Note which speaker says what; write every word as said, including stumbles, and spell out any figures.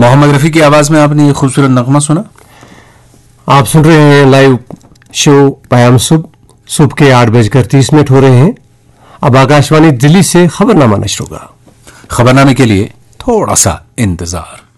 Speaker 1: मोहम्मद रफी की आवाज में आपने ये खूबसूरत नगमा सुना।
Speaker 2: आप सुन रहे हैं लाइव शो पयाम सुबह। सुबह के आठ बजकर तीस मिनट हो रहे हैं। अब आकाशवाणी दिल्ली से खबरनामा नश्र होगा।
Speaker 1: खबरनामे के लिए थोड़ा सा इंतजार।